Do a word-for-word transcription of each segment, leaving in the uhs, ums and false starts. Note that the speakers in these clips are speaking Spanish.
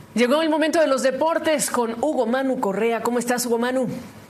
Llegó el momento de los deportes con Hugo Manu Correa. ¿Cómo estás, Hugo Manu?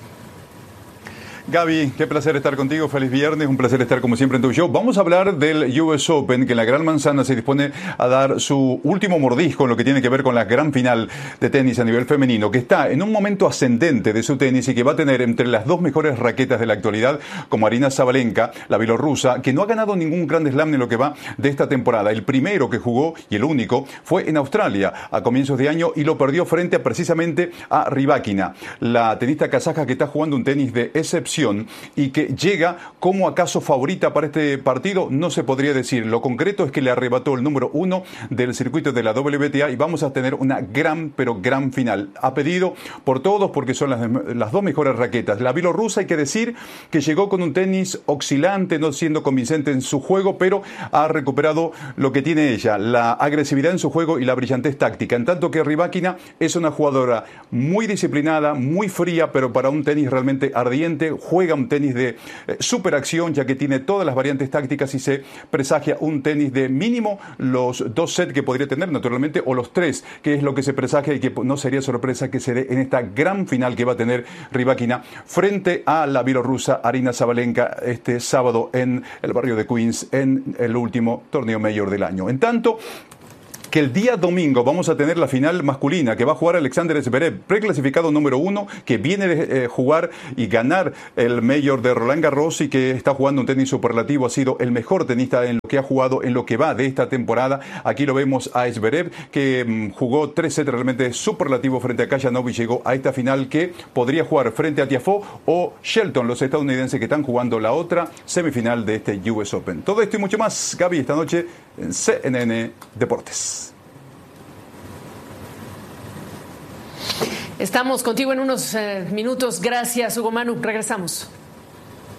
Gaby, qué placer estar contigo, feliz viernes, un placer estar como siempre en tu show. Vamos a hablar del U S Open, que en la Gran Manzana se dispone a dar su último mordisco en lo que tiene que ver con la gran final de tenis a nivel femenino, que está en un momento ascendente de su tenis y que va a tener entre las dos mejores raquetas de la actualidad, como Aryna Sabalenka, la bielorrusa, que no ha ganado ningún Grand Slam en lo que va de esta temporada. El primero que jugó, y el único, fue en Australia a comienzos de año y lo perdió frente a, precisamente a Rybakina, la tenista kazaja que está jugando un tenis de excepción y que llega como acaso favorita para este partido, no se podría decir. Lo concreto es que le arrebató el número uno del circuito de la W T A y vamos a tener una gran, pero gran final. Ha pedido por todos porque son las, las dos mejores raquetas. La bielorrusa, hay que decir que llegó con un tenis oscilante, no siendo convincente en su juego, pero ha recuperado lo que tiene ella, la agresividad en su juego y la brillantez táctica. En tanto que Rybakina es una jugadora muy disciplinada, muy fría, pero para un tenis realmente ardiente. Juega un tenis de eh, superacción, ya que tiene todas las variantes tácticas y se presagia un tenis de mínimo los dos sets que podría tener, naturalmente, o los tres, que es lo que se presagia y que no sería sorpresa que se dé en esta gran final que va a tener Rybakina frente a la bielorrusa Aryna Sabalenka este sábado en el barrio de Queens, en el último torneo mayor del año. En tanto que el día domingo vamos a tener la final masculina que va a jugar Alexander Zverev, preclasificado número uno, que viene de eh, jugar y ganar el Mayor de Roland Garros y que está jugando un tenis superlativo. Ha sido el mejor tenista en lo que ha jugado en lo que va de esta temporada. Aquí lo vemos a Zverev, que mmm, jugó tres sets realmente superlativo frente a Khachanov y llegó a esta final que podría jugar frente a Tiafoe o Shelton, los estadounidenses que están jugando la otra semifinal de este U S Open. Todo esto y mucho más, Gaby, esta noche en C N N Deportes. Estamos contigo en unos eh, minutos. Gracias, Hugo Manu. Regresamos.